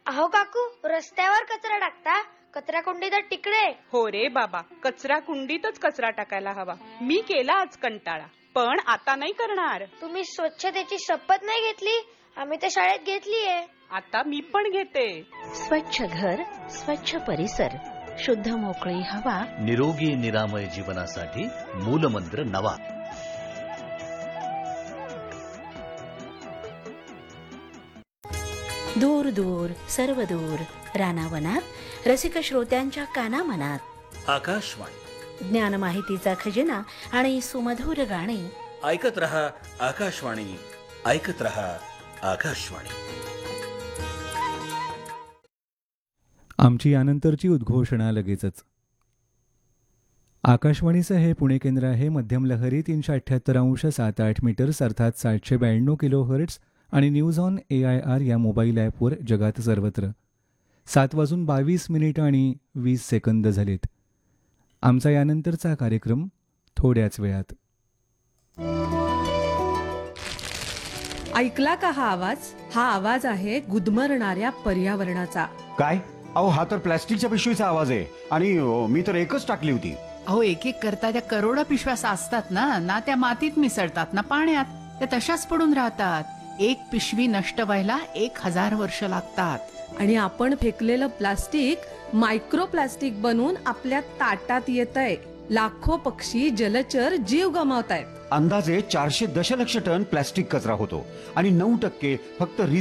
अहो काकू, रस्त्यावर कचरा टाकता, कचरा कुंडी तर तिकडे. हो रे बाबा, कचरा कुंडीतच कचरा टाकायला हवा. मी केला आज कंटाळा, पण आता नाही करणार. तुम्ही स्वच्छतेची शपथ नाही घेतली, आम्ही तर शाळेत घेतलीये. आता मी पण घेते. स्वच्छ घर, स्वच्छ परिसर, शुद्ध मोकळी हवा, निरोगी निरामय जीवनासाठी मूलमंत्र नवा. दूर दूर सर्व दूर रानावनात रसिक श्रोत्यांच्या कानामनात आकाशवाणी, ज्ञान माहितीचा खजिना आणि सुमधुर गाणी. ऐकत रहा आकाशवाणी, ऐकत रहा आकाशवाणी. आमची यानंतरची उद्घोषणा लगेचच. आकाशवाणीचं हे पुणे केंद्र आहे. मध्यम लहरी 378.78 मीटर्स अर्थात 792 किलो हर्ट्स आणि न्यूज ऑन AIR या मोबाईल ॲपवर जगात सर्वत्र. 7:22 आणि 20 सेकंद झालेत. आमचा यानंतरचा कार्यक्रम थोड्याच वेळात. ऐकला का हा आवाज? हा आवाज आहे गुदमरणाऱ्या पर्यावरणाचा. काय? अहो, हा तर प्लॅस्टिकच्या पिशवीचा आवाज आहे. आणि मी तर एकच टाकली होती. अहो, एक एक करता त्या करोडो पिशव्या साचतात ना त्या मातीत मिसळतात ना पाण्यात, त्या तशाच पडून राहतात. एक पिशवी नष्ट व्हायला 1000 वर्ष लागतात. आणि आपण फेकलेलं प्लास्टिक मायक्रो प्लास्टिक बनून आपल्या ताटात येतंय. लाखो पक्षी जलचर जीव गमावतायत. अंदाजे 400 दशलक्ष टन प्लॅस्टिक कचरा होतो आणि 9% फक्त